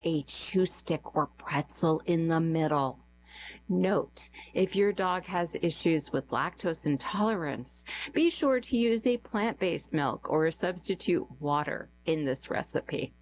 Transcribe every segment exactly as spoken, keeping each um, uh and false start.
a chew stick or pretzel in the middle. Note, if your dog has issues with lactose intolerance, be sure to use a plant-based milk or substitute water in this recipe.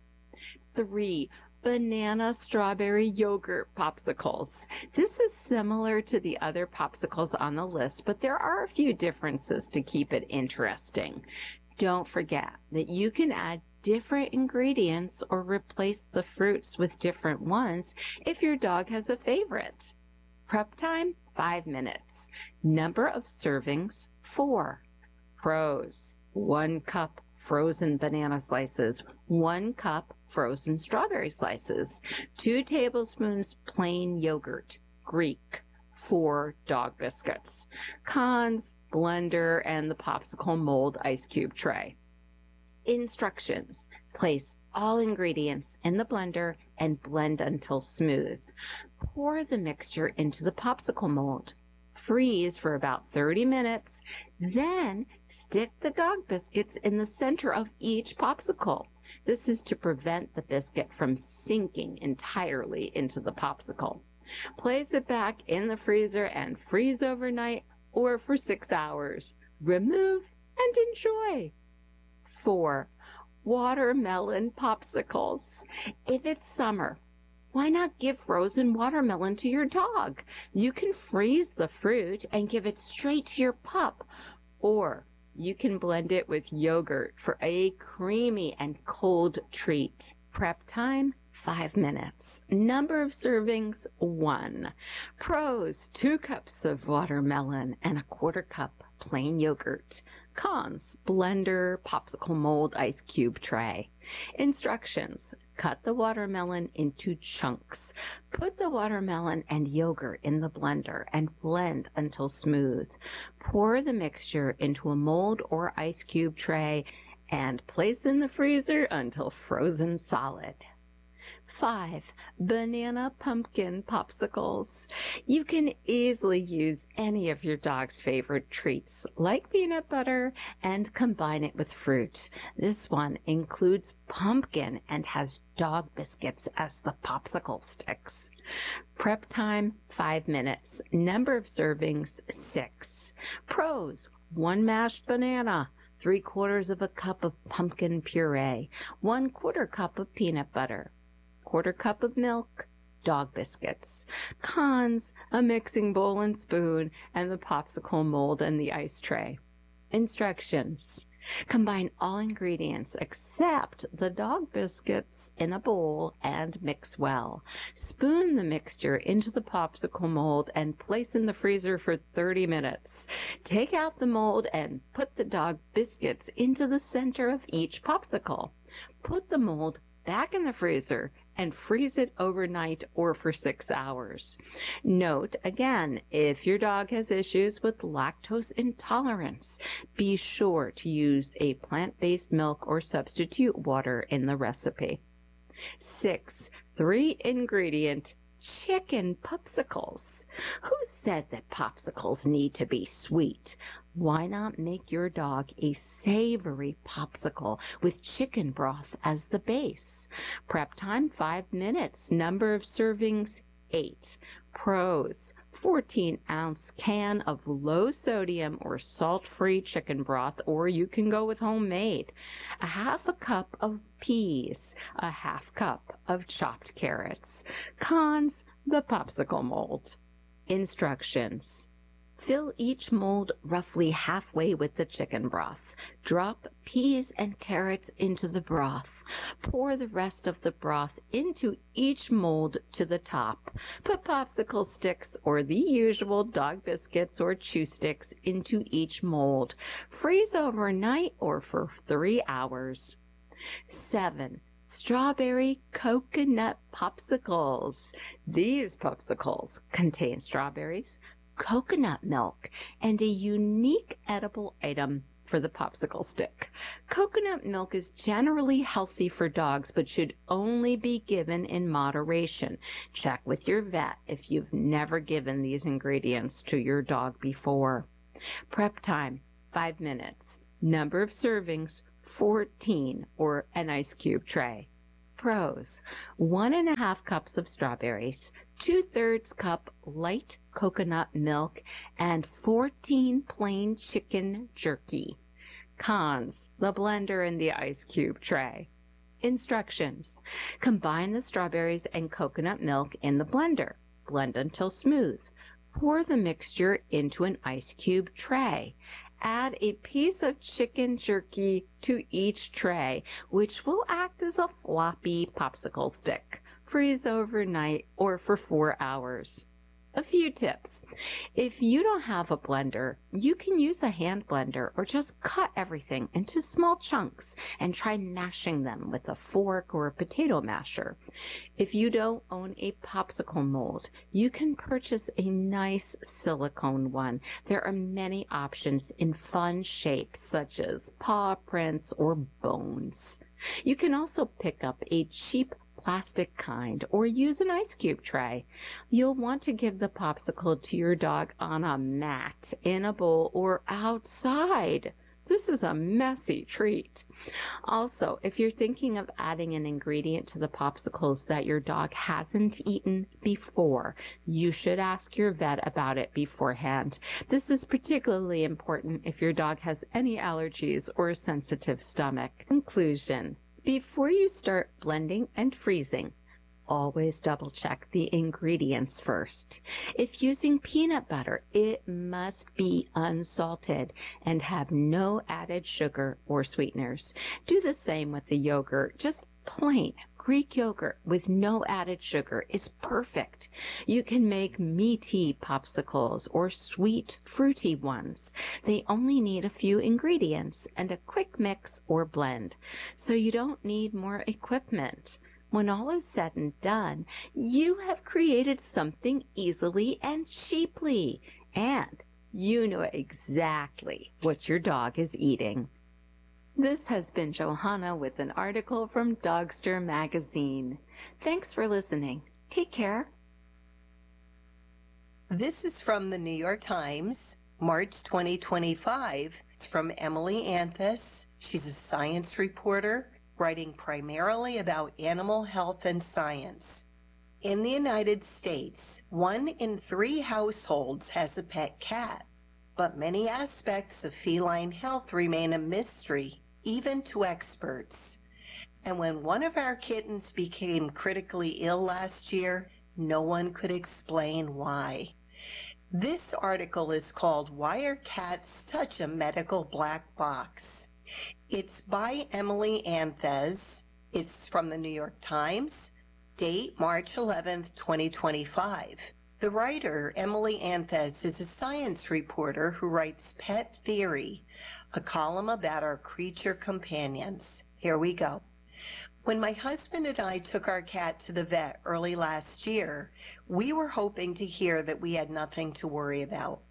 Three, banana strawberry yogurt popsicles. This is similar to the other popsicles on the list, but there are a few differences to keep it interesting. Don't forget that you can add different ingredients or replace the fruits with different ones if your dog has a favorite. Prep time, five minutes. Number of servings, four. Pros, one cup frozen banana slices, one cup frozen strawberry slices, two tablespoons plain yogurt, Greek, four dog biscuits. Cons, blender and the popsicle mold ice cube tray. Instructions, place all ingredients in the blender and blend until smooth. Pour the mixture into the popsicle mold. Freeze for about thirty minutes, then stick the dog biscuits in the center of each popsicle. This is to prevent the biscuit from sinking entirely into the popsicle. Place it back in the freezer and freeze overnight or for six hours. Remove and enjoy. Four, watermelon popsicles. If it's summer, why not give frozen watermelon to your dog? You can freeze the fruit and give it straight to your pup, or you can blend it with yogurt for a creamy and cold treat. Prep time, five minutes. Number of servings, one. Pros, two cups of watermelon and a quarter cup plain yogurt. Cons, blender, popsicle mold, ice cube tray. Instructions, cut the watermelon into chunks. Put the watermelon and yogurt in the blender and blend until smooth. Pour the mixture into a mold or ice cube tray and place in the freezer until frozen solid. Five, banana pumpkin popsicles. You can easily use any of your dog's favorite treats, like peanut butter, and combine it with fruit. This one includes pumpkin and has dog biscuits as the popsicle sticks. Prep time, five minutes. Number of servings, six. Pros, one mashed banana, three quarters of a cup of pumpkin puree, one quarter cup of peanut butter, quarter cup of milk, dog biscuits. Cons, a mixing bowl and spoon, and the popsicle mold and the ice tray. Instructions, combine all ingredients except the dog biscuits in a bowl and mix well. Spoon the mixture into the popsicle mold and place in the freezer for thirty minutes. Take out the mold and put the dog biscuits into the center of each popsicle. Put the mold back in the freezer and freeze it overnight or for six hours. Note, again, if your dog has issues with lactose intolerance, be sure to use a plant-based milk or substitute water in the recipe. Six, three ingredient chicken popsicles. Who said that popsicles need to be sweet? Why not make your dog a savory popsicle with chicken broth as the base? Prep time, five minutes. Number of servings, eight. Pros, fourteen ounce can of low sodium or salt-free chicken broth, or you can go with homemade. A half a cup of peas, a half cup of chopped carrots. Cons, the popsicle mold. Instructions. Fill each mold roughly halfway with the chicken broth. Drop peas and carrots into the broth. Pour the rest of the broth into each mold to the top. Put popsicle sticks or the usual dog biscuits or chew sticks into each mold. Freeze overnight or for three hours. Seven. Strawberry coconut popsicles. These popsicles contain strawberries, coconut milk, and a unique edible item for the popsicle stick. Coconut milk is generally healthy for dogs, but should only be given in moderation. Check with your vet if you've never given these ingredients to your dog before. Prep time, five minutes. Number of servings, fourteen, or an ice cube tray. Pros: one and a half cups of strawberries, two-thirds cup light coconut milk, and fourteen plain chicken jerky. Cons: the blender and the ice cube tray. Instructions: combine the strawberries and coconut milk in the blender. Blend until smooth. Pour the mixture into an ice cube tray. Add a piece of chicken jerky to each tray, which will act as a floppy popsicle stick. Freeze overnight or for four hours. A few tips. If you don't have a blender, you can use a hand blender or just cut everything into small chunks and try mashing them with a fork or a potato masher. If you don't own a popsicle mold, you can purchase a nice silicone one. There are many options in fun shapes such as paw prints or bones. You can also pick up a cheap plastic kind or use an ice cube tray. You'll want to give the popsicle to your dog on a mat, in a bowl, or outside. This is a messy treat. Also, if you're thinking of adding an ingredient to the popsicles that your dog hasn't eaten before, you should ask your vet about it beforehand. This is particularly important if your dog has any allergies or a sensitive stomach. Conclusion: before you start blending and freezing, always double check the ingredients first. If using peanut butter, it must be unsalted and have no added sugar or sweeteners. Do the same with the yogurt. Just plain Greek yogurt with no added sugar is perfect. You can make meaty popsicles or sweet, fruity ones. They only need a few ingredients and a quick mix or blend, so you don't need more equipment. When all is said and done, you have created something easily and cheaply, and you know exactly what your dog is eating. This has been Johanna with an article from Dogster Magazine. Thanks for listening. Take care. This is from the New York Times, March twenty twenty-five. It's from Emily Anthus. She's a science reporter, writing primarily about animal health and science. In the United States, one in three households has a pet cat, but many aspects of feline health remain a mystery, even to experts. And when one of our kittens became critically ill last year, no one could explain why. This article is called "Why Are Cats Such a Medical Black Box?" It's by Emily Anthus. It's from the New York Times, date March eleventh, twenty twenty-five. The writer, Emily Anthus, is a science reporter who writes Pet Theory, a column about our creature companions. Here we go. When my husband and I took our cat to the vet early last year, we were hoping to hear that we had nothing to worry about.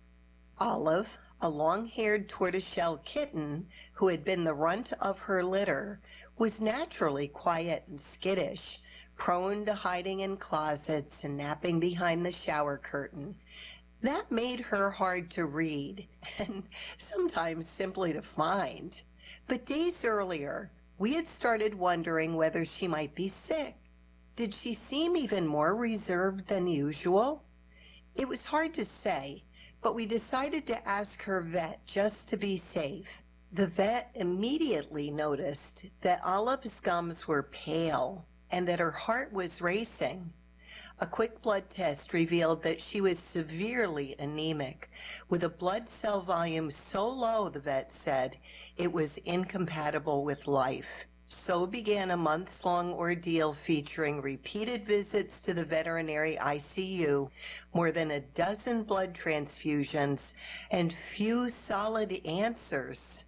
Olive, a long-haired tortoiseshell kitten who had been the runt of her litter, was naturally quiet and skittish, prone to hiding in closets and napping behind the shower curtain. That made her hard to read and sometimes simply to find. But days earlier, we had started wondering whether she might be sick. Did she seem even more reserved than usual? It was hard to say, but we decided to ask her vet just to be safe. The vet immediately noticed that Olive's gums were pale and that her heart was racing. A quick blood test revealed that she was severely anemic, with a blood cell volume so low, the vet said, it was incompatible with life. So began a months-long ordeal featuring repeated visits to the veterinary I C U, more than a dozen blood transfusions, and few solid answers.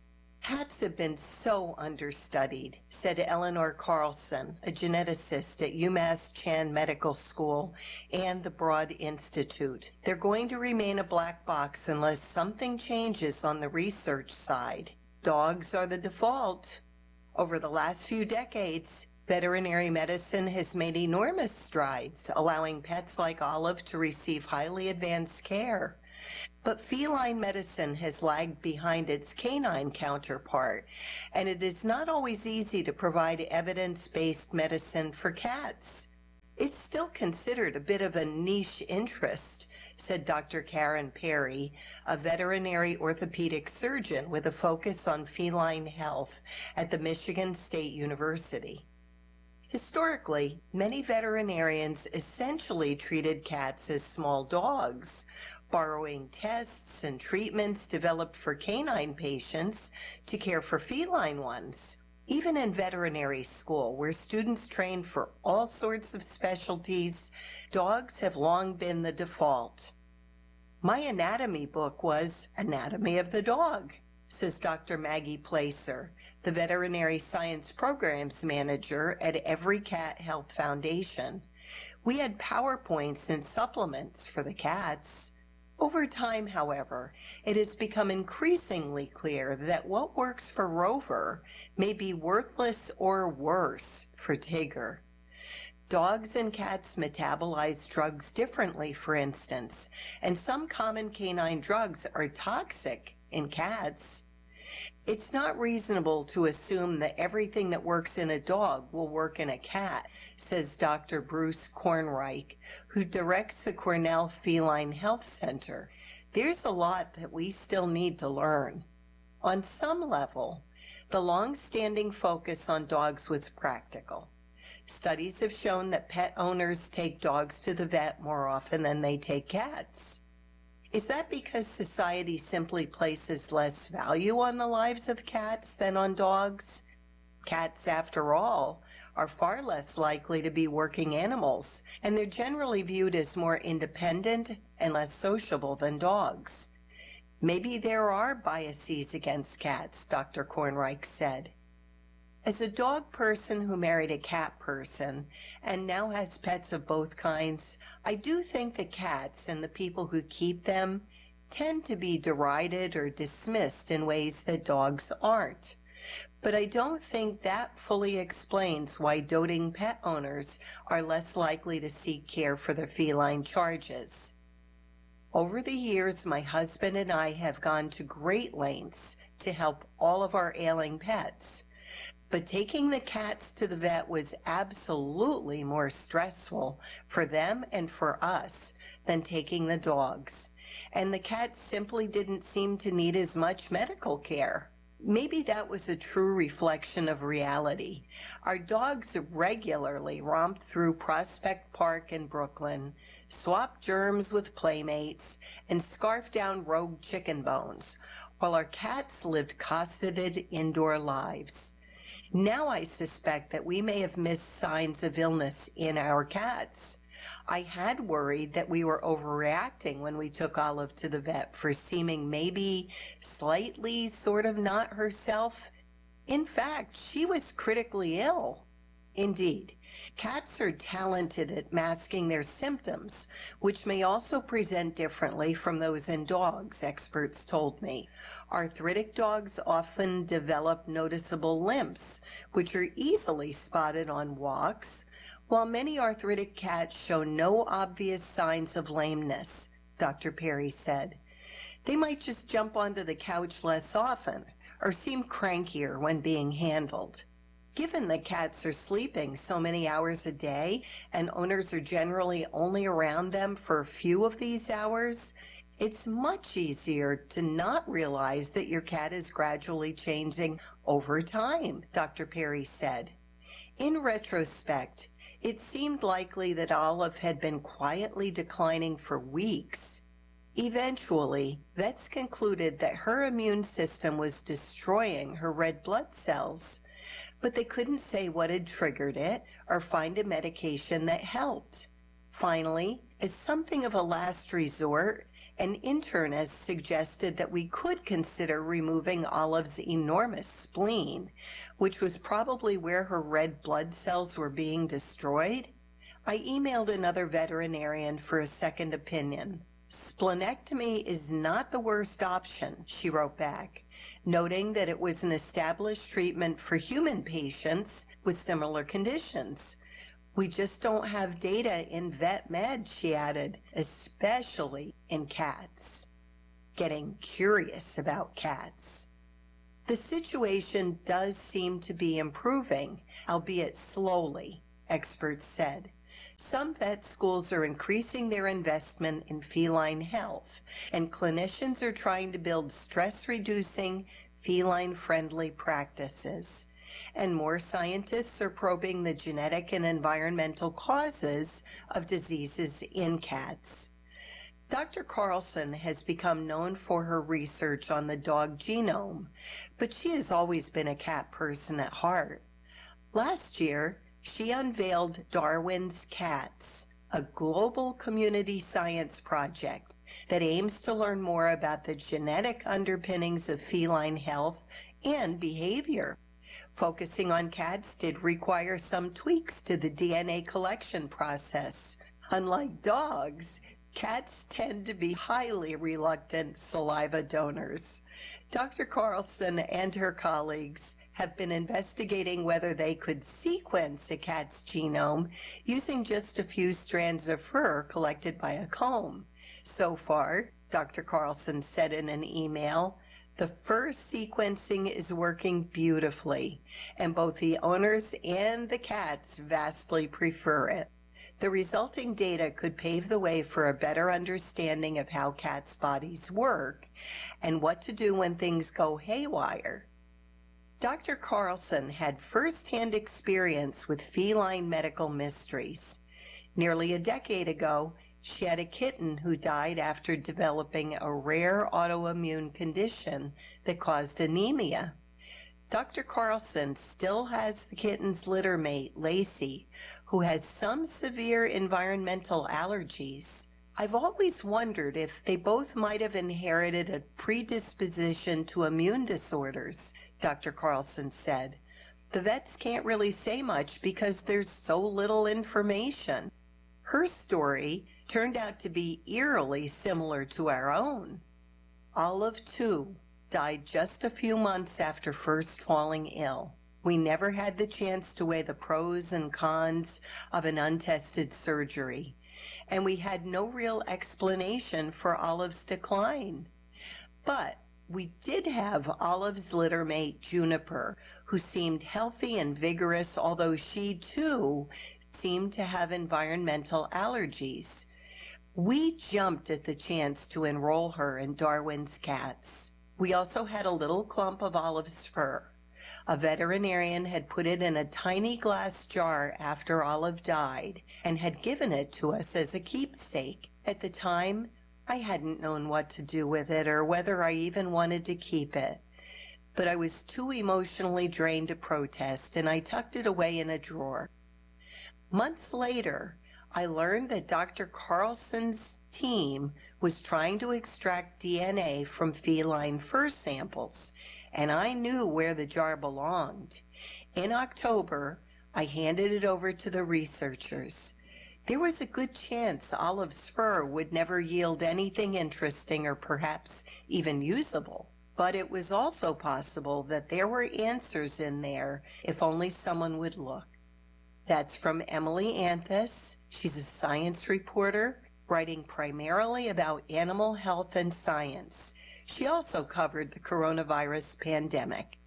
Cats have been so understudied, said Eleanor Carlson, a geneticist at UMass Chan Medical School and the Broad Institute. They're going to remain a black box unless something changes on the research side. Dogs are the default. Over the last few decades, veterinary medicine has made enormous strides, allowing pets like Olive to receive highly advanced care. But feline medicine has lagged behind its canine counterpart, and it is not always easy to provide evidence-based medicine for cats. It's still considered a bit of a niche interest, said Doctor Karen Perry, a veterinary orthopedic surgeon with a focus on feline health at the Michigan State University. Historically, many veterinarians essentially treated cats as small dogs, borrowing tests and treatments developed for canine patients to care for feline ones. Even in veterinary school, where students train for all sorts of specialties, dogs have long been the default. My anatomy book was Anatomy of the Dog, says Doctor Maggie Placer, the Veterinary Science Programs Manager at Every Cat Health Foundation. We had PowerPoints and supplements for the cats. Over time, however, it has become increasingly clear that what works for Rover may be worthless or worse for Tigger. Dogs and cats metabolize drugs differently, for instance, and some common canine drugs are toxic in cats. It's not reasonable to assume that everything that works in a dog will work in a cat, says Doctor Bruce Kornreich, who directs the Cornell Feline Health Center. There's a lot that we still need to learn. On some level, the long-standing focus on dogs was practical. Studies have shown that pet owners take dogs to the vet more often than they take cats. Is that because society simply places less value on the lives of cats than on dogs? Cats, after all, are far less likely to be working animals, and they're generally viewed as more independent and less sociable than dogs. Maybe there are biases against cats, Doctor Kornreich said. As a dog person who married a cat person and now has pets of both kinds, I do think that cats and the people who keep them tend to be derided or dismissed in ways that dogs aren't. But I don't think that fully explains why doting pet owners are less likely to seek care for their feline charges. Over the years, my husband and I have gone to great lengths to help all of our ailing pets. But taking the cats to the vet was absolutely more stressful for them and for us than taking the dogs. And the cats simply didn't seem to need as much medical care. Maybe that was a true reflection of reality. Our dogs regularly romped through Prospect Park in Brooklyn, swapped germs with playmates, and scarfed down rogue chicken bones, while our cats lived cosseted indoor lives. Now I suspect that we may have missed signs of illness in our cats. I had worried that we were overreacting when we took Olive to the vet for seeming maybe slightly sort of not herself. In fact, she was critically ill. Indeed, cats are talented at masking their symptoms, which may also present differently from those in dogs, experts told me. Arthritic dogs often develop noticeable limps, which are easily spotted on walks, while many arthritic cats show no obvious signs of lameness, Doctor Perry said. They might just jump onto the couch less often or seem crankier when being handled. Given that cats are sleeping so many hours a day and owners are generally only around them for a few of these hours, it's much easier to not realize that your cat is gradually changing over time, Doctor Perry said. In retrospect, it seemed likely that Olive had been quietly declining for weeks. Eventually, vets concluded that her immune system was destroying her red blood cells, but they couldn't say what had triggered it or find a medication that helped. Finally, as something of a last resort, an internist suggested that we could consider removing Olive's enormous spleen, which was probably where her red blood cells were being destroyed. I emailed another veterinarian for a second opinion. Splenectomy is not the worst option, she wrote back, noting that it was an established treatment for human patients with similar conditions. We just don't have data in vet med, she added, especially in cats. Getting curious about cats. The situation does seem to be improving, albeit slowly, experts said. Some vet schools are increasing their investment in feline health, and clinicians are trying to build stress-reducing, feline-friendly practices. And more scientists are probing the genetic and environmental causes of diseases in cats. Doctor Carlson has become known for her research on the dog genome, but she has always been a cat person at heart. Last year, she unveiled Darwin's Cats, a global community science project that aims to learn more about the genetic underpinnings of feline health and behavior. Focusing on cats did require some tweaks to the D N A collection process. Unlike dogs, cats tend to be highly reluctant saliva donors. Doctor Carlson and her colleagues have been investigating whether they could sequence a cat's genome using just a few strands of fur collected by a comb. So far, Doctor Carlson said in an email, the fur sequencing is working beautifully, and both the owners and the cats vastly prefer it. The resulting data could pave the way for a better understanding of how cats' bodies work and what to do when things go haywire. Doctor Carlson had first-hand experience with feline medical mysteries. Nearly a decade ago, she had a kitten who died after developing a rare autoimmune condition that caused anemia. Doctor Carlson still has the kitten's litter mate, Lacey, who has some severe environmental allergies. I've always wondered if they both might have inherited a predisposition to immune disorders, Doctor Carlson said. The vets can't really say much because there's so little information. Her story turned out to be eerily similar to our own. Olive, too, died just a few months after first falling ill. We never had the chance to weigh the pros and cons of an untested surgery, and we had no real explanation for Olive's decline. But we did have Olive's litter mate, Juniper, who seemed healthy and vigorous, although she, too, seemed to have environmental allergies. We jumped at the chance to enroll her in Darwin's Cats. We also had a little clump of Olive's fur. A veterinarian had put it in a tiny glass jar after Olive died and had given it to us as a keepsake. At the time, I hadn't known what to do with it or whether I even wanted to keep it. But I was too emotionally drained to protest, and I tucked it away in a drawer. Months later, I learned that Doctor Carlson's team was trying to extract D N A from feline fur samples, and I knew where the jar belonged. In October, I handed it over to the researchers. There was a good chance Olive's fur would never yield anything interesting or perhaps even usable, but it was also possible that there were answers in there if only someone would look. That's from Emily Anthus. She's a science reporter, writing primarily about animal health and science. She also covered the coronavirus pandemic.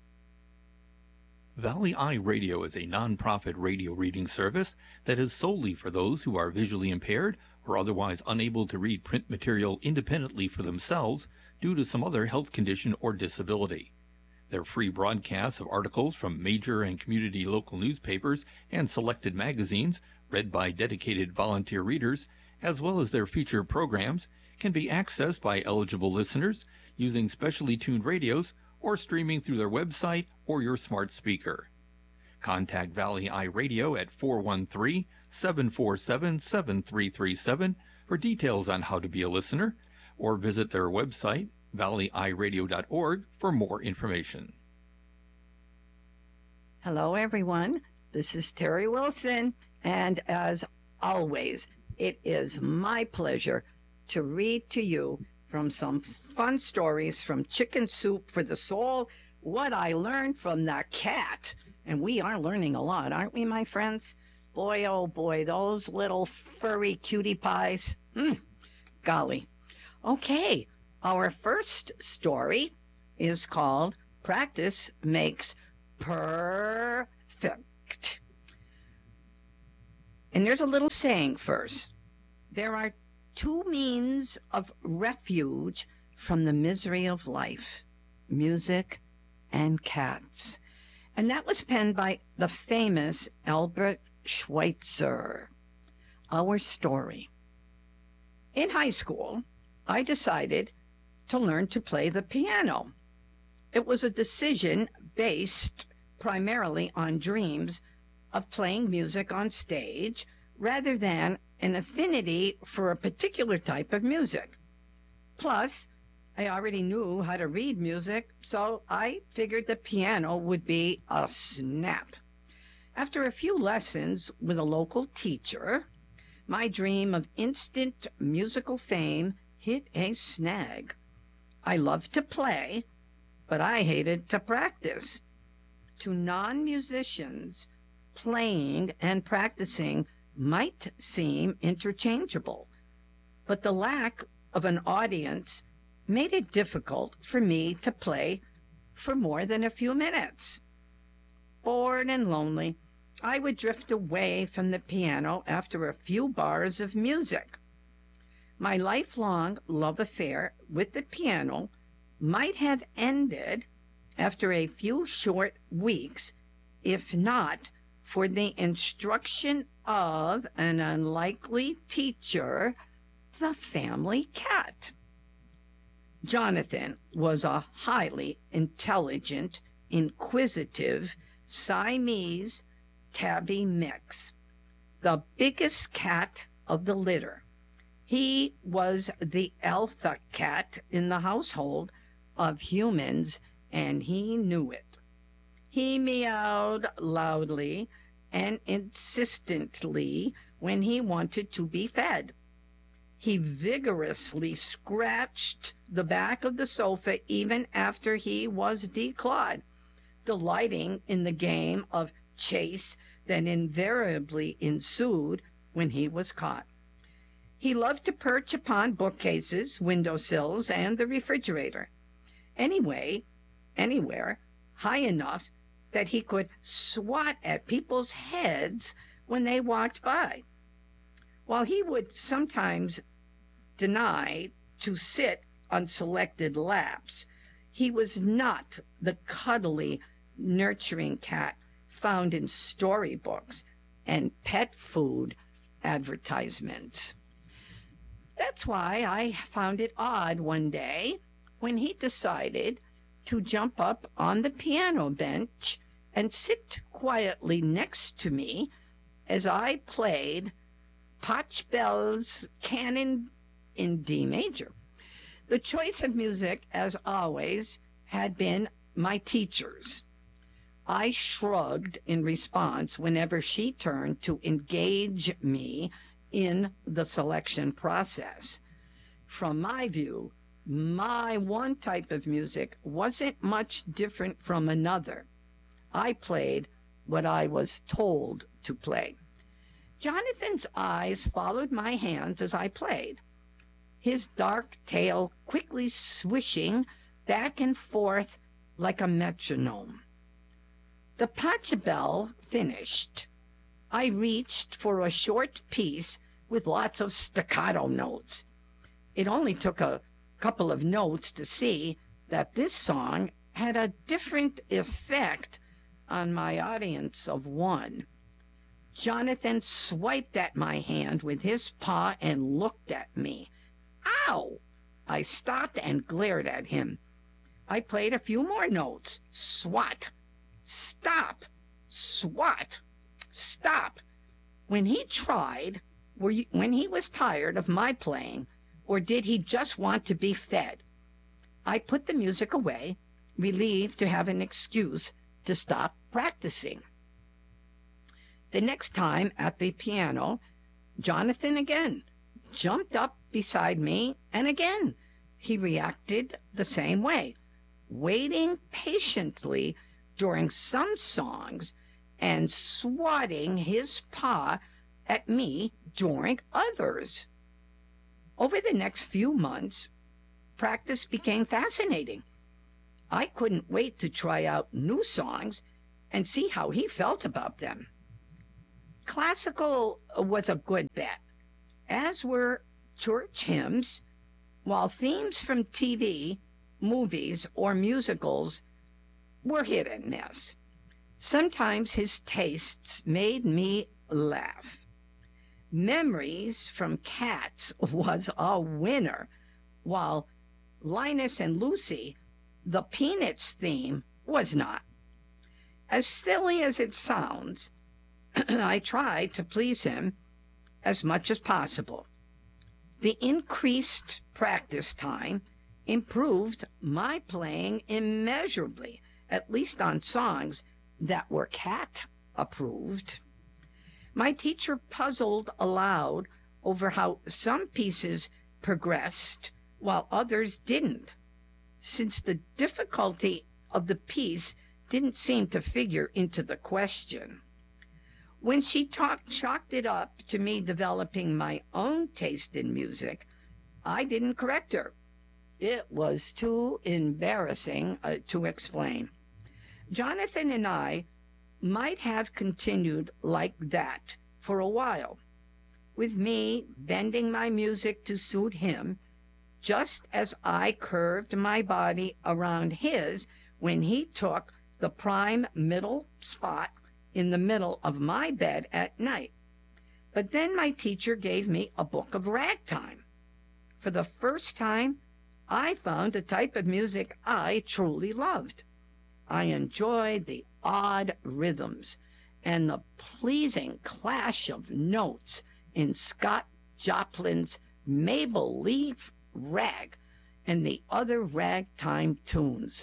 Valley Eye Radio is a nonprofit radio reading service that is solely for those who are visually impaired or otherwise unable to read print material independently for themselves due to some other health condition or disability. Their free broadcasts of articles from major and community local newspapers and selected magazines, read by dedicated volunteer readers, as well as their featured programs, can be accessed by eligible listeners using specially tuned radios or streaming through their website or your smart speaker. Contact Valley Eye Radio at four one three, seven four seven, seven three three seven for details on how to be a listener, or visit their website, valley eye radio dot org, for more information. Hello, everyone. This is Terry Wilson, and as always, it is my pleasure to read to you from some fun stories from Chicken Soup for the Soul, what I learned from the cat. And we are learning a lot, aren't we, my friends? boy, oh boy, those little furry cutie pies. Mm, golly. Okay, our first story is called Practice Makes Perfect. And there's a little saying first. There are two means of refuge from the misery of life: music and cats. And that was penned by the famous Albert Schweitzer. Our story. In high school, I decided to learn to play the piano. It was a decision based primarily on dreams of playing music on stage rather than an affinity for a particular type of music. Plus, I already knew how to read music, so I figured the piano would be a snap. After a few lessons with a local teacher, my dream of instant musical fame hit a snag. I loved to play, but I hated to practice. To non-musicians, playing and practicing might seem interchangeable, but the lack of an audience made it difficult for me to play for more than a few minutes. Bored and lonely, I would drift away from the piano after a few bars of music. My lifelong love affair with the piano might have ended after a few short weeks, if not for the instruction of an unlikely teacher, the family cat. Jonathan was a highly intelligent, inquisitive Siamese tabby mix, the biggest cat of the litter. He was the alpha cat in the household of humans, and he knew it. He meowed loudly and insistently when he wanted to be fed. He vigorously scratched the back of the sofa even after he was declawed, delighting in the game of chase that invariably ensued when he was caught. He loved to perch upon bookcases, windowsills, and the refrigerator. Anyway, anywhere high enough that he could swat at people's heads when they walked by. While he would sometimes deny to sit on selected laps, he was not the cuddly, nurturing cat found in storybooks and pet food advertisements. That's why I found it odd one day when he decided to jump up on the piano bench and sit quietly next to me as I played Pachelbel's Canon in D major. The choice of music, as always, had been my teacher's. I shrugged in response whenever she turned to engage me in the selection process. From my view, my one type of music wasn't much different from another. I played what I was told to play. Jonathan's eyes followed my hands as I played, his dark tail quickly swishing back and forth like a metronome. The Pachelbel finished. I reached for a short piece with lots of staccato notes. It only took a couple of notes to see that this song had a different effect on my audience of one. Jonathan swiped at my hand with his paw and looked at me. Ow! I stopped and glared at him. I played a few more notes. Swat! Stop! Swat! Stop! When he tried, were you, when he was tired of my playing, or did he just want to be fed? I put the music away, relieved to have an excuse to stop practicing. The next time at the piano, Jonathan again jumped up beside me, and again he reacted the same way, waiting patiently during some songs and swatting his paw at me during others. Over the next few months, practice became fascinating. I couldn't wait to try out new songs and see how he felt about them. Classical was a good bet, as were church hymns, while themes from T V, movies, or musicals were hit and miss. Sometimes his tastes made me laugh. Memories from Cats was a winner, while Linus and Lucy, the Peanuts theme, was not. As silly as it sounds, I tried to please him as much as possible. The increased practice time improved my playing immeasurably, at least on songs that were cat approved. My teacher puzzled aloud over how some pieces progressed while others didn't, since the difficulty of the piece didn't seem to figure into the question. When she talked, chalked it up to me developing my own taste in music, I didn't correct her. It was too embarrassing uh, to explain. Jonathan and I might have continued like that for a while, with me bending my music to suit him, just as I curved my body around his when he took the prime middle spot in the middle of my bed at night. But then my teacher gave me a book of ragtime. For the first time, I found a type of music I truly loved. I enjoyed the odd rhythms and the pleasing clash of notes in Scott Joplin's Maple Leaf Rag and the other ragtime tunes.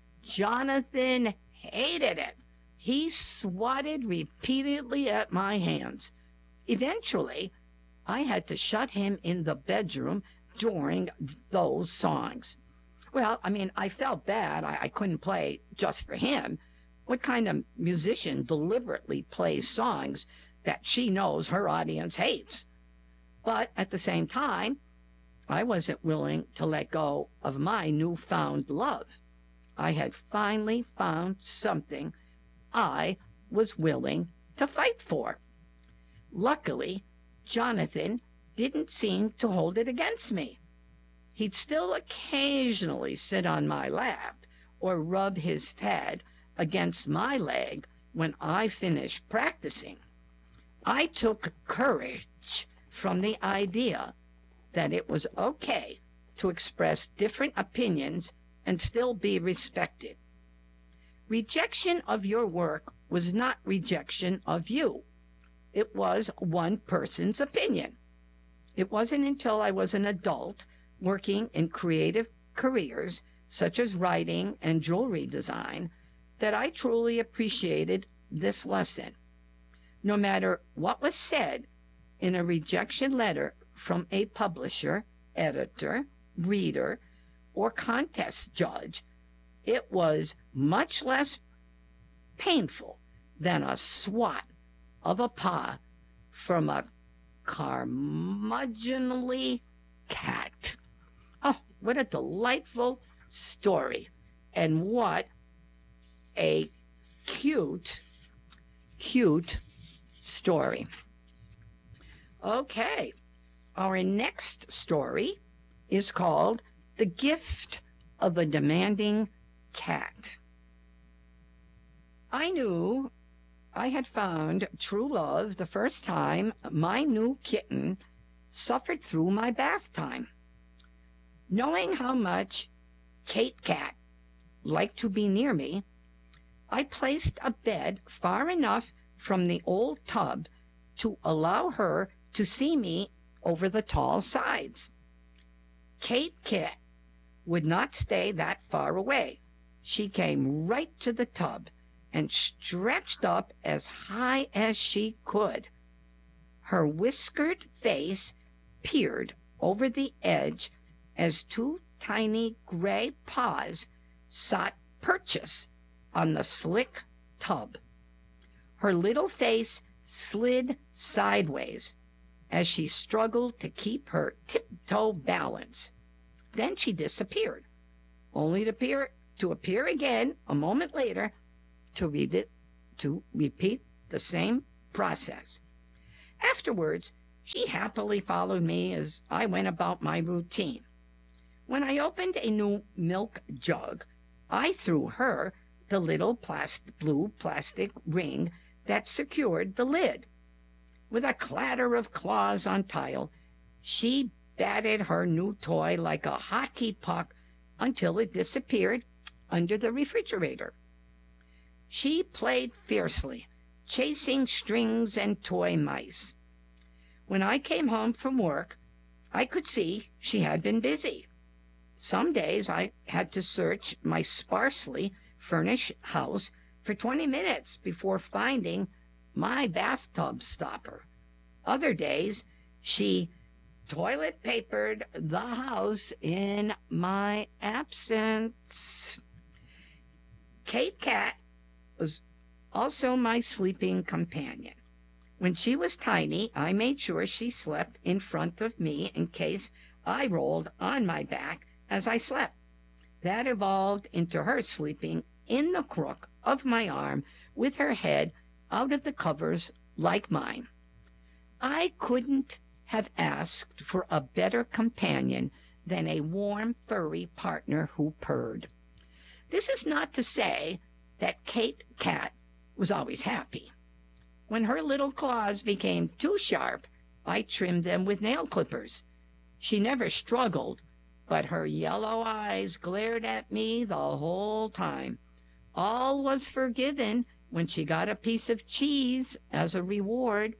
Jonathan hated it. He swatted repeatedly at my hands. Eventually, I had to shut him in the bedroom during those songs. Well, I mean, I felt bad. I, I couldn't play just for him. What kind of musician deliberately plays songs that she knows her audience hates? But at the same time, I wasn't willing to let go of my newfound love. I had finally found something I was willing to fight for. Luckily, Jonathan didn't seem to hold it against me. He'd still occasionally sit on my lap or rub his head against my leg when I finished practicing. I took courage from the idea that it was okay to express different opinions and still be respected. Rejection of your work was not rejection of you. It was one person's opinion. It wasn't until I was an adult working in creative careers such as writing and jewelry design that I truly appreciated this lesson. No matter what was said in a rejection letter from a publisher, editor, reader, or contest judge, it was much less painful than a swat of a paw from a curmudgeonly cat. Oh, what a delightful story. And what a cute, cute story. Okay, our next story is called The Gift of a Demanding Cat. I knew I had found true love the first time my new kitten suffered through my bath time. Knowing how much Kate Cat liked to be near me, I placed a bed far enough from the old tub to allow her to see me over the tall sides. Kate Cat would not stay that far away. She came right to the tub and stretched up as high as she could. Her whiskered face peered over the edge as two tiny gray paws sought purchase on the slick tub. Her little face slid sideways as she struggled to keep her tiptoe balance. Then she disappeared, only to appear, to appear again a moment later to, read it, to repeat the same process. Afterwards, she happily followed me as I went about my routine. When I opened a new milk jug, I threw her the little plastic, blue plastic ring that secured the lid. With a clatter of claws on tile, she batted her new toy like a hockey puck until it disappeared under the refrigerator. She played fiercely, chasing strings and toy mice. When I came home from work, I could see she had been busy. Some days I had to search my sparsely furnished house for twenty minutes before finding my bathtub stopper. Other days, she toilet papered the house in my absence. Kate Cat was also my sleeping companion. When she was tiny, I made sure she slept in front of me in case I rolled on my back as I slept. That evolved into her sleeping in the crook of my arm with her head out of the covers like mine. I couldn't have asked for a better companion than a warm, furry partner who purred. This is not to say that Kate Cat was always happy. When her little claws became too sharp, I trimmed them with nail clippers. She never struggled, but her yellow eyes glared at me the whole time. All was forgiven when she got a piece of cheese as a reward.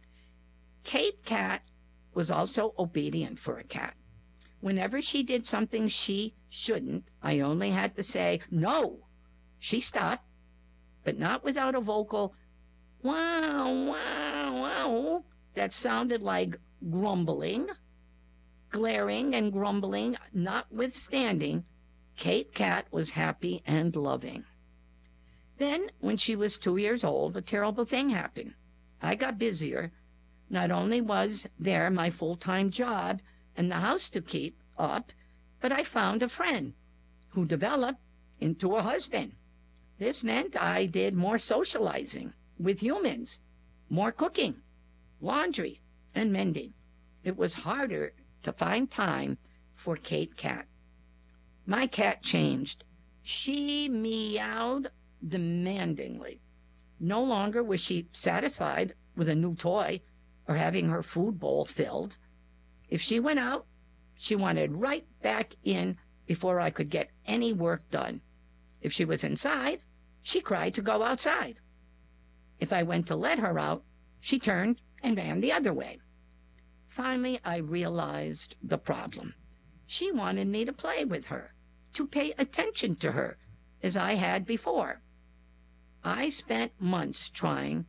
Kate Cat was also obedient for a cat. Whenever she did something she shouldn't, I only had to say, "No!" She stopped, but not without a vocal wow, wow, wow that sounded like grumbling. Glaring and grumbling notwithstanding, Kate Cat was happy and loving. Then, when she was two years old, a terrible thing happened. I got busier. Not only was there my full-time job and the house to keep up, but I found a friend who developed into a husband. This meant I did more socializing with humans, more cooking, laundry, and mending. It was harder to find time for Kate Cat. My cat changed. She meowed demandingly. No longer was she satisfied with a new toy or having her food bowl filled. If she went out, she wanted right back in before I could get any work done. If she was inside, she cried to go outside. If I went to let her out, she turned and ran the other way. Finally, I realized the problem. She wanted me to play with her, to pay attention to her, as I had before. I spent months trying,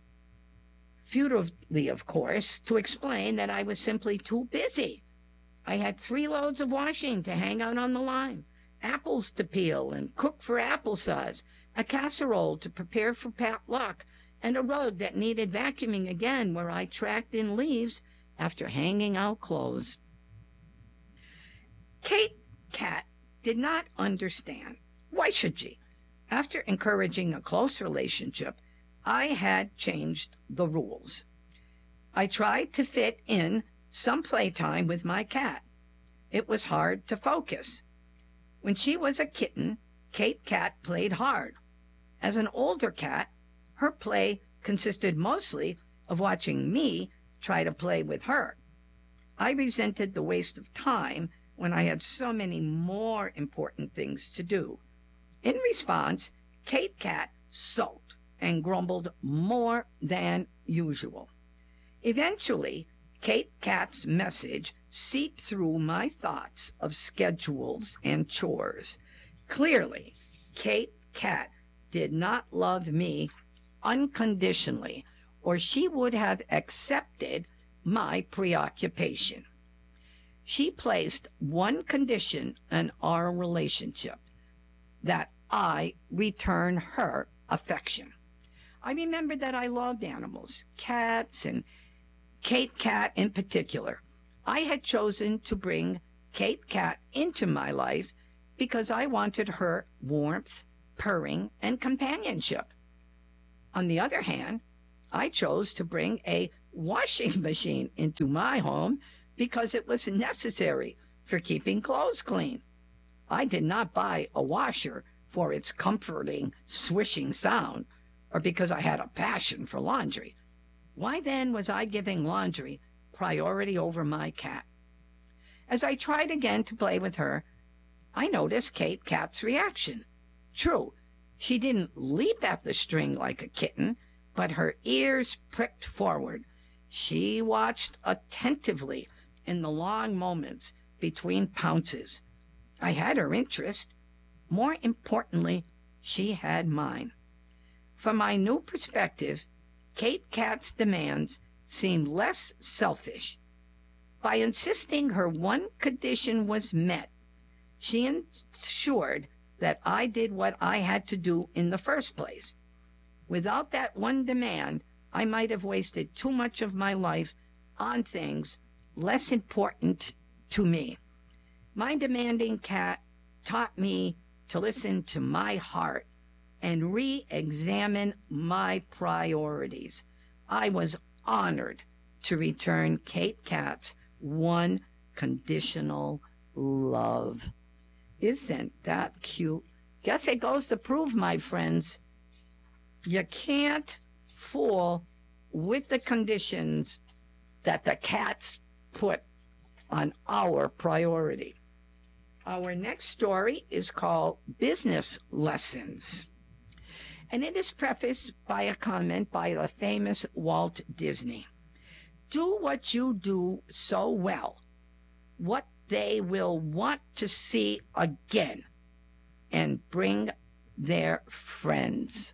futilely of course, to explain that I was simply too busy. I had three loads of washing to hang out on the line, apples to peel and cook for applesauce, a casserole to prepare for potluck, and a rug that needed vacuuming again where I tracked in leaves after hanging out clothes. Kate Cat did not understand. Why should she? After encouraging a close relationship, I had changed the rules. I tried to fit in some playtime with my cat. It was hard to focus. When she was a kitten, Kate Cat played hard. As an older cat, her play consisted mostly of watching me try to play with her. I resented the waste of time when I had so many more important things to do. In response, Kate Cat sulked and grumbled more than usual. Eventually, Kate Cat's message seeped through my thoughts of schedules and chores. Clearly, Kate Cat did not love me unconditionally, or she would have accepted my preoccupation. She placed one condition on our relationship, that I return her affection. I remembered that I loved animals, cats, and Kate Cat in particular. I had chosen to bring Kate Cat into my life because I wanted her warmth, purring, and companionship. On the other hand, I chose to bring a washing machine into my home because it was necessary for keeping clothes clean. I did not buy a washer for its comforting, swishing sound, or because I had a passion for laundry. Why then was I giving laundry priority over my cat? As I tried again to play with her, I noticed Kate Cat's reaction. True, she didn't leap at the string like a kitten, but her ears pricked forward. She watched attentively in the long moments between pounces. I had her interest. More importantly, she had mine. From my new perspective, Kate Cat's demands seemed less selfish. By insisting her one condition was met, she ensured that I did what I had to do in the first place. Without that one demand, I might have wasted too much of my life on things less important to me. My demanding cat taught me to listen to my heart and re-examine my priorities. I was honored to return Kate Cat's one conditional love. Isn't that cute? Guess it goes to prove, my friends, you can't fool with the conditions that the cats put on our priority. Our next story is called Business Lessons, and it is prefaced by a comment by the famous Walt Disney. Do what you do so well, what they will want to see again, and bring their friends.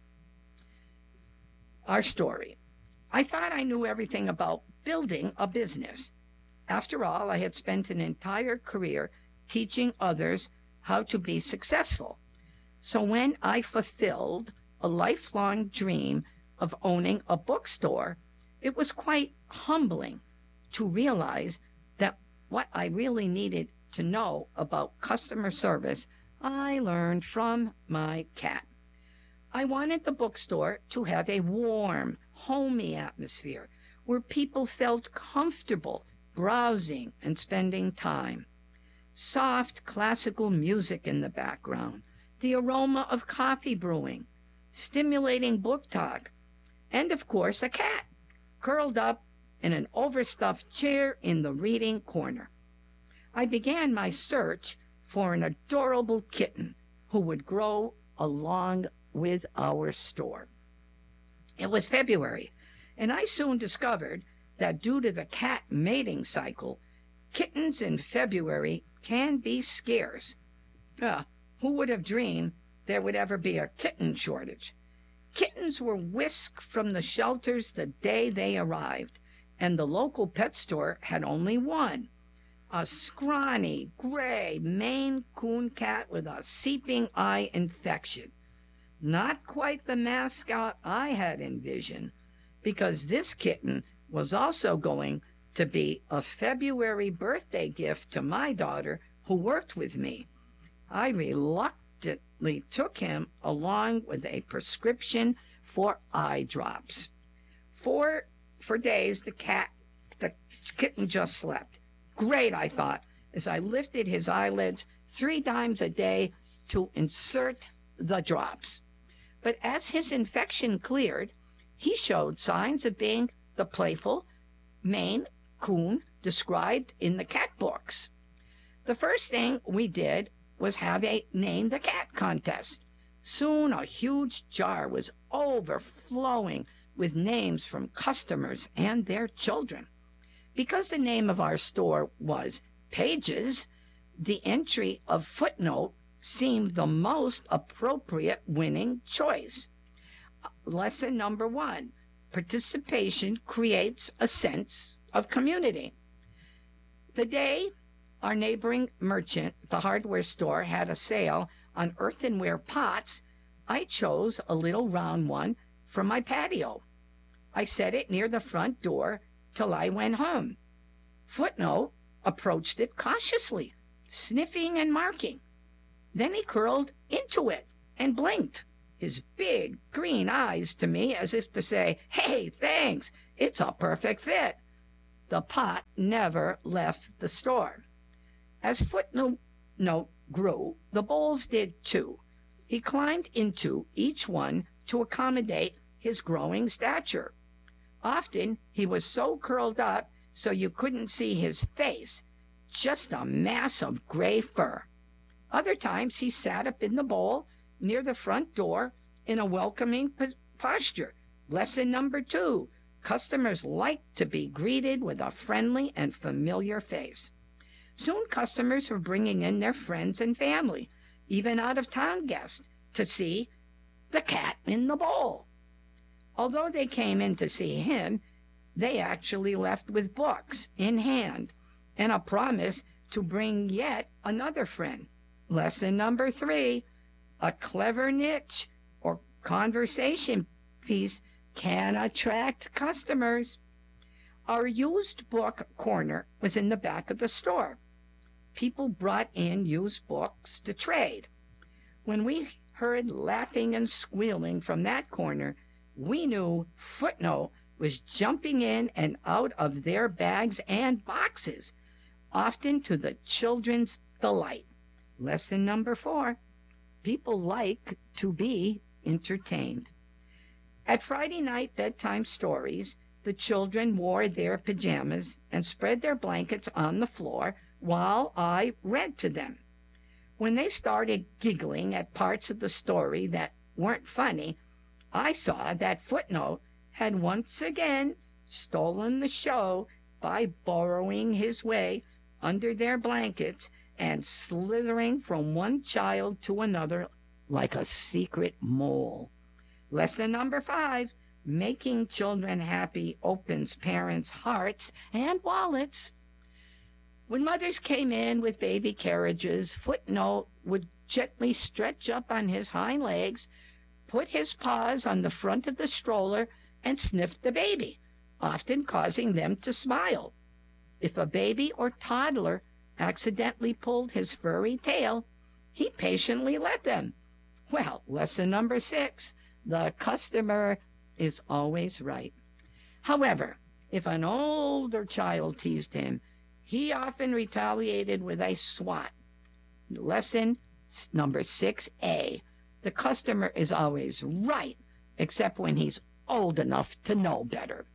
Our story. I thought I knew everything about building a business. After all, I had spent an entire career teaching others how to be successful. So when I fulfilled a lifelong dream of owning a bookstore, it was quite humbling to realize that what I really needed to know about customer service, I learned from my cat. I wanted the bookstore to have a warm, homey atmosphere where people felt comfortable browsing and spending time. Soft classical music in the background, the aroma of coffee brewing, stimulating book talk, and of course a cat curled up in an overstuffed chair in the reading corner. I began my search for an adorable kitten who would grow along with our store. It was February, and I soon discovered that due to the cat mating cycle, kittens in February can be scarce. Uh, who would have dreamed there would ever be a kitten shortage? Kittens were whisked from the shelters the day they arrived, and the local pet store had only one, a scrawny, gray Maine Coon cat with a seeping eye infection. Not quite the mascot I had envisioned, because this kitten was also going to be a February birthday gift to my daughter who worked with me. I reluctantly took him along with a prescription for eye drops. For, for days, the cat, the kitten just slept. Great, I thought, as I lifted his eyelids three times a day to insert the drops. But as his infection cleared, he showed signs of being the playful Maine Coon described in the cat books. The first thing we did was have a Name the Cat contest. Soon a huge jar was overflowing with names from customers and their children. Because the name of our store was Pages, the entry of Footnote seemed the most appropriate winning choice. Lesson number one, participation creates a sense of community. The day our neighboring merchant, the hardware store, had a sale on earthenware pots, I chose a little round one from my patio. I set it near the front door till I went home. Footnote approached it cautiously, sniffing and marking. Then he curled into it and blinked, his big green eyes to me as if to say, "Hey, thanks, it's a perfect fit." The pot never left the store. As Footnote grew, the bowls did too. He climbed into each one to accommodate his growing stature. Often he was so curled up so you couldn't see his face, just a mass of gray fur. Other times he sat up in the bowl near the front door in a welcoming posture. Lesson number two: customers like to be greeted with a friendly and familiar face. Soon customers were bringing in their friends and family, even out-of-town guests, to see the cat in the bowl. Although they came in to see him, they actually left with books in hand and a promise to bring yet another friend. Lesson number three: a clever niche or conversation piece can attract customers. Our used book corner was in the back of the store. People brought in used books to trade. When we heard laughing and squealing from that corner, we knew Footnote was jumping in and out of their bags and boxes, often to the children's delight. Lesson number four: people like to be entertained. At Friday night bedtime stories, the children wore their pajamas and spread their blankets on the floor while I read to them. When they started giggling at parts of the story that weren't funny, I saw that Footnote had once again stolen the show by burrowing his way under their blankets and slithering from one child to another like a secret mole. Lesson number five: making children happy opens parents' hearts and wallets. When mothers came in with baby carriages, Footnote would gently stretch up on his hind legs, put his paws on the front of the stroller, and sniff the baby, often causing them to smile. If a baby or toddler accidentally pulled his furry tail, he patiently let them. Well, lesson number six: the customer is always right. However, if an older child teased him, he often retaliated with a swat. Lesson number six A: the customer is always right, except when he's old enough to know better.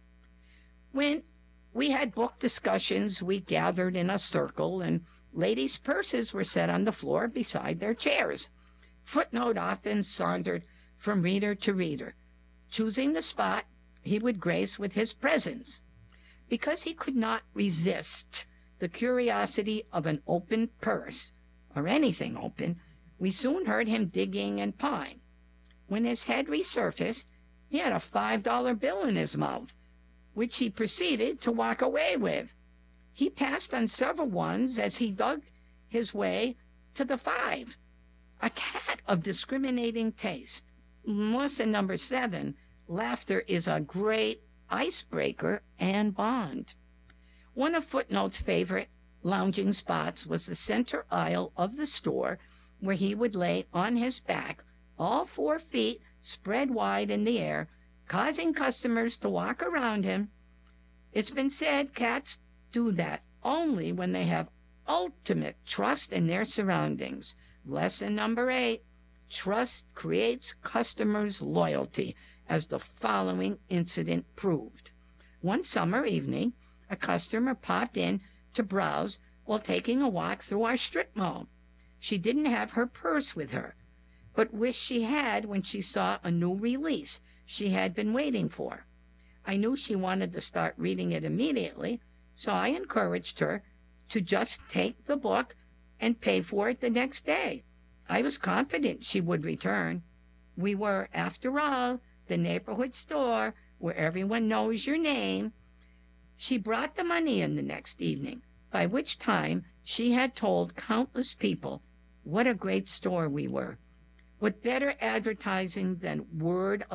When we had book discussions, we gathered in a circle, and ladies' purses were set on the floor beside their chairs. Footnote often sauntered from reader to reader, choosing the spot he would grace with his presence. Because he could not resist the curiosity of an open purse, or anything open, we soon heard him digging and pawing. When his head resurfaced, he had a five-dollar bill in his mouth, which he proceeded to walk away with. He passed on several ones as he dug his way to the five. A cat of discriminating taste. Lesson number seven: laughter is a great icebreaker and bond. One of Footnote's favorite lounging spots was the center aisle of the store, where he would lay on his back, all four feet spread wide in the air, causing customers to walk around him. It's been said cats do that only when they have ultimate trust in their surroundings. Lesson number eight: trust creates customers' loyalty, as the following incident proved. One summer evening, a customer popped in to browse while taking a walk through our strip mall. She didn't have her purse with her, but wished she had when she saw a new release she had been waiting for. I knew she wanted to start reading it immediately, so I encouraged her to just take the book and pay for it the next day. I was confident she would return. We were, after all, the neighborhood store where everyone knows your name. She brought the money in the next evening, by which time she had told countless people what a great store we were. What better advertising than word of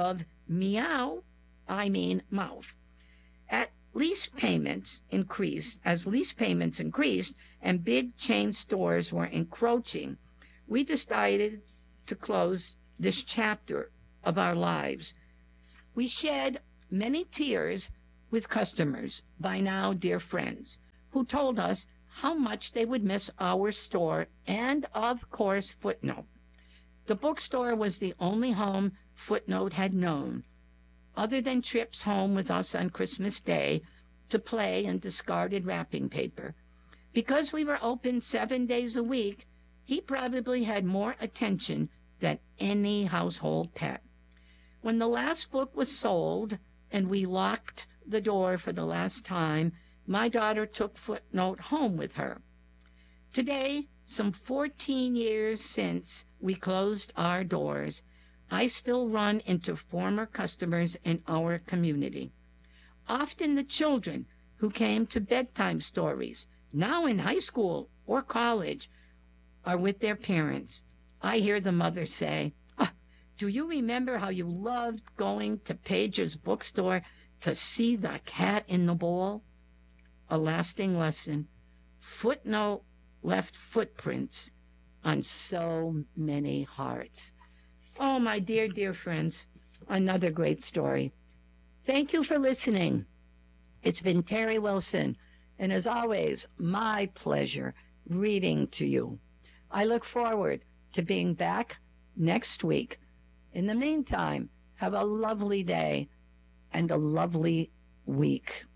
Meow, I mean mouth. At lease payments increased, as lease payments increased and big chain stores were encroaching, we decided to close this chapter of our lives. We shed many tears with customers, by now dear friends, who told us how much they would miss our store and, of course, Footnote. The bookstore was the only home Footnote had known, other than trips home with us on Christmas Day to play in discarded wrapping paper. Because we were open seven days a week, he probably had more attention than any household pet. When the last book was sold and we locked the door for the last time, my daughter took Footnote home with her. Today, some fourteen years since we closed our doors, I still run into former customers in our community. Often the children who came to bedtime stories, now in high school or college, are with their parents. I hear the mother say, oh, do you remember how you loved going to Page's bookstore to see the cat in the bowl? A lasting lesson. Footnote left footprints on so many hearts. Oh, my dear, dear friends, another great story. Thank you for listening. It's been Terry Wilson, and as always, my pleasure reading to you. I look forward to being back next week. In the meantime, have a lovely day and a lovely week.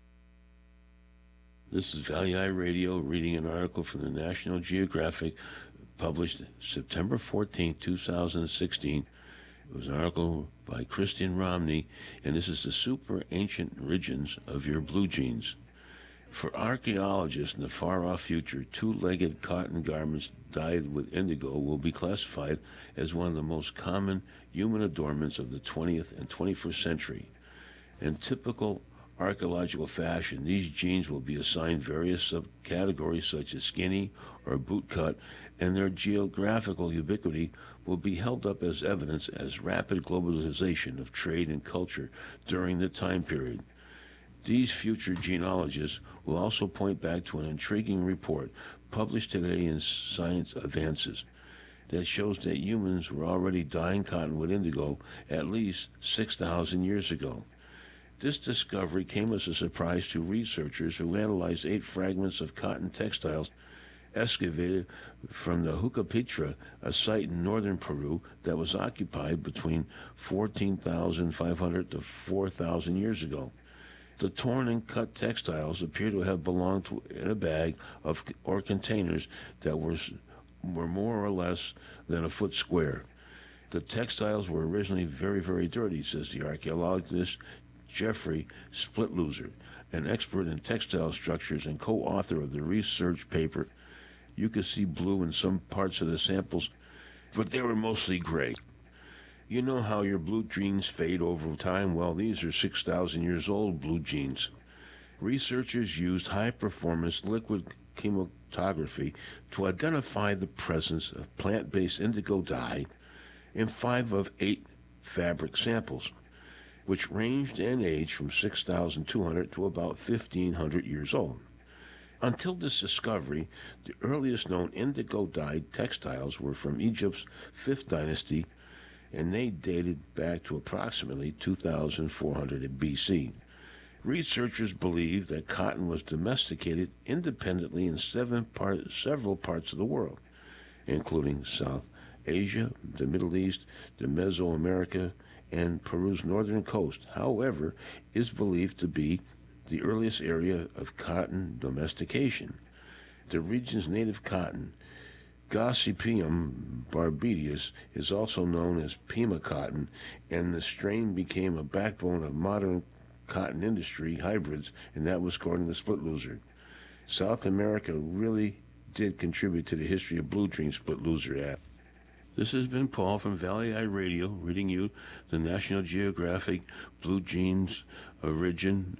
This is Valley Eye Radio reading an article from the National Geographic published September fourteenth, two thousand sixteen. It was an article by Christian Romney, and this is the super ancient origins of your blue jeans. For archaeologists in the far-off future, two-legged cotton garments dyed with indigo will be classified as one of the most common human adornments of the twentieth and twenty-first century. In typical archaeological fashion, these jeans will be assigned various subcategories such as skinny or bootcut, and their geographical ubiquity will be held up as evidence as rapid globalization of trade and culture during the time period. These future genealogists will also point back to an intriguing report published today in Science Advances that shows that humans were already dyeing cotton with indigo at least six thousand years ago. This discovery came as a surprise to researchers who analyzed eight fragments of cotton textiles excavated from the Jucapitra, a site in northern Peru that was occupied between fourteen thousand five hundred to four thousand years ago. The torn and cut textiles appear to have belonged to in a bag of or containers that were, were more or less than a foot square. The textiles were originally very, very dirty, says the archaeologist Jeffrey Splitloser, an expert in textile structures and co-author of the research paper. You could see blue in some parts of the samples, but they were mostly gray. You know how your blue jeans fade over time? Well, these are six thousand years old blue jeans. Researchers used high-performance liquid chromatography to identify the presence of plant-based indigo dye in five of eight fabric samples, which ranged in age from six thousand two hundred to about fifteen hundred years old. Until this discovery, the earliest known indigo-dyed textiles were from Egypt's fifth dynasty, and they dated back to approximately two thousand four hundred B C. Researchers believe that cotton was domesticated independently in seven part, several parts of the world, including South Asia, the Middle East, the Mesoamerica, and Peru's northern coast. However, is believed to be the earliest area of cotton domestication. The region's native cotton, Gossypium barbatus, is also known as Pima cotton, and the strain became a backbone of modern cotton industry hybrids, and that was according to Splitloser. South America really did contribute to the history of blue jeans, Splitloser added. This has been Paul from Valley Eye Radio, reading you the National Geographic Blue Jeans Origin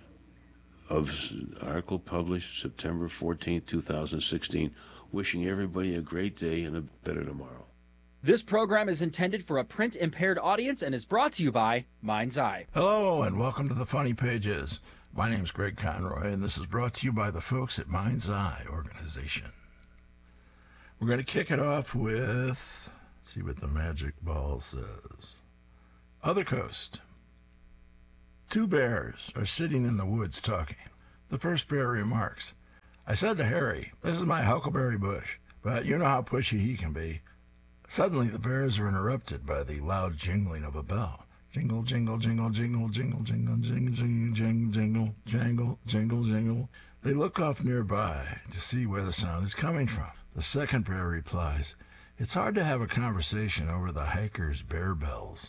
of article published September fourteenth, two thousand sixteen. Wishing everybody a great day and a better tomorrow. This program is intended for a print-impaired audience and is brought to you by Mind's Eye. Hello, and welcome to the Funny Pages. My name's Greg Conroy, and this is brought to you by the folks at Mind's Eye organization. We're going to kick it off with, let's see what the magic ball says. Other Coast. Two bears are sitting in the woods talking. The first bear remarks, I said to Harry, this is my huckleberry bush, but you know how pushy he can be. Suddenly the bears are interrupted by the loud jingling of a bell. Jingle, jingle, jingle, jingle, jingle, jingle, jingle, jingle, jingle, jingle, jangle, jingle, jingle. They look off nearby to see where the sound is coming from. The second bear replies, it's hard to have a conversation over the hiker's bear bells.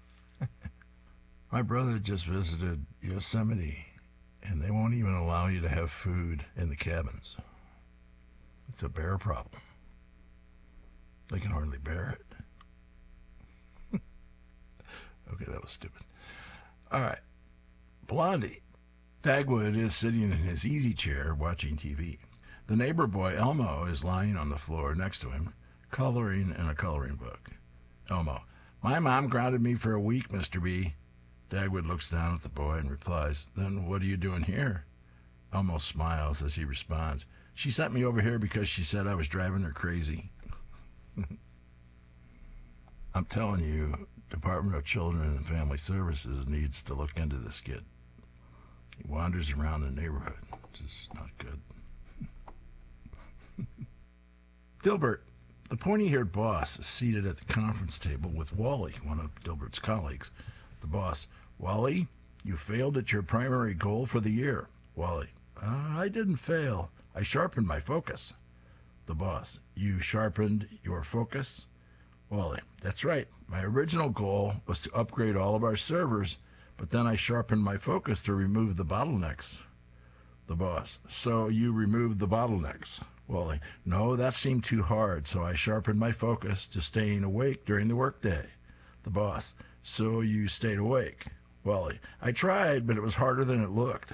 My brother just visited Yosemite, and they won't even allow you to have food in the cabins. It's a bear problem. They can hardly bear it. Okay, that was stupid. All right. Blondie. Dagwood is sitting in his easy chair watching T V. The neighbor boy, Elmo, is lying on the floor next to him, coloring in a coloring book. Elmo. My mom grounded me for a week, Mister B. Dagwood looks down at the boy and replies, then what are you doing here? Elmo smiles as he responds, she sent me over here because she said I was driving her crazy. I'm telling you, Department of Children and Family Services needs to look into this kid. He wanders around the neighborhood, which is not good. Dilbert, the pointy-haired boss, is seated at the conference table with Wally, one of Dilbert's colleagues. The boss, Wally, you failed at your primary goal for the year. Wally, uh, I didn't fail. I sharpened my focus. The boss, you sharpened your focus? Wally, that's right. My original goal was to upgrade all of our servers, but then I sharpened my focus to remove the bottlenecks. The boss, so you removed the bottlenecks? Wally, no, that seemed too hard, so I sharpened my focus to staying awake during the workday. The boss, so you stayed awake? Wally, I tried, but it was harder than it looked.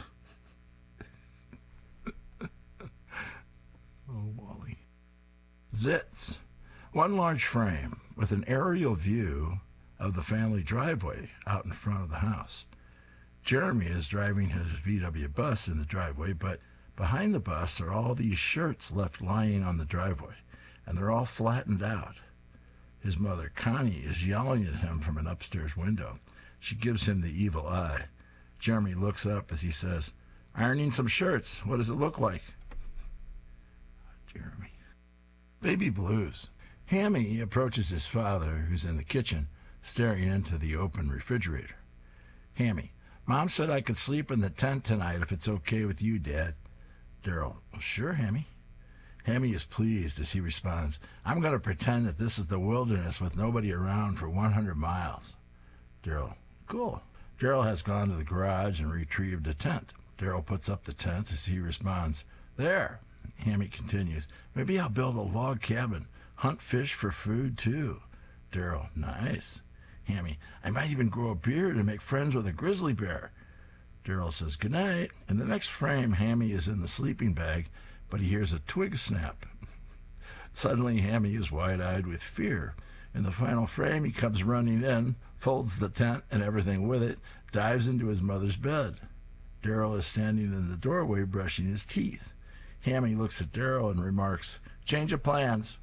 Oh, Wally. Zits. One large frame with an aerial view of the family driveway out in front of the house. Jeremy is driving his V W bus in the driveway, but behind the bus are all these shirts left lying on the driveway, and they're all flattened out. His mother, Connie, is yelling at him from an upstairs window. She gives him the evil eye. Jeremy looks up as he says, ironing some shirts. What does it look like? Jeremy. Baby blues. Hammy approaches his father, who's in the kitchen, staring into the open refrigerator. Hammy. Mom said I could sleep in the tent tonight if it's okay with you, Dad. Daryl. Well, sure, Hammy. Hammy is pleased as he responds, I'm going to pretend that this is the wilderness with nobody around for one hundred miles. Daryl. Cool. Daryl has gone to the garage and retrieved a tent. Daryl puts up the tent as he responds, there. Hammy continues, maybe I'll build a log cabin, hunt fish for food, too. Daryl. Nice. Hammy. I might even grow a beard and make friends with a grizzly bear. Daryl says, good night. In the next frame, Hammy is in the sleeping bag, but he hears a twig snap. Suddenly, Hammy is wide-eyed with fear. In the final frame, he comes running in, folds the tent and everything with it, dives into his mother's bed. Daryl is standing in the doorway brushing his teeth. Hammy looks at Daryl and remarks, change of plans.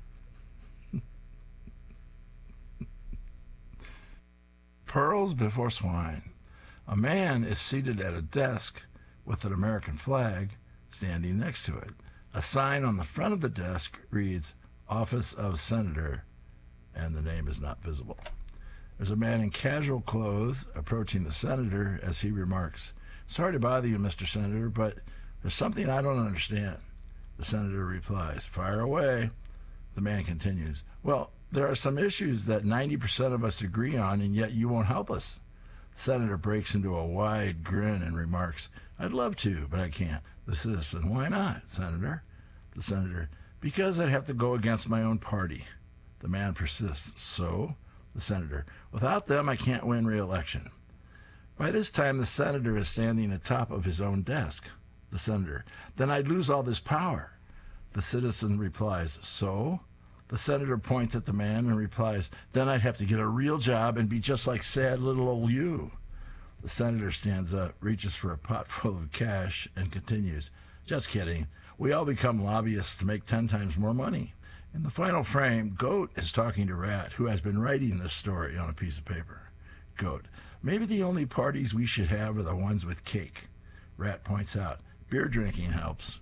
Pearls before swine. A man is seated at a desk with an American flag standing next to it. A sign on the front of the desk reads, Office of Senator, and the name is not visible. There's a man in casual clothes approaching the senator as he remarks, sorry to bother you, Mister Senator, but there's something I don't understand. The senator replies, fire away. The man continues, well, there are some issues that ninety percent of us agree on, and yet you won't help us. The senator breaks into a wide grin and remarks, I'd love to, but I can't. The citizen, why not, Senator? The senator, because I'd have to go against my own party. The man persists, so? The senator, without them, I can't win re-election. By this time, the senator is standing atop of his own desk. The senator, then I'd lose all this power. The citizen replies, so? The senator points at the man and replies, "Then I'd have to get a real job and be just like sad little old you." The senator stands up, reaches for a pot full of cash, and continues, "Just kidding. We all become lobbyists to make ten times more money." In the final frame, Goat is talking to Rat, who has been writing this story on a piece of paper. Goat: "Maybe the only parties we should have are the ones with cake." Rat points out, "Beer drinking helps."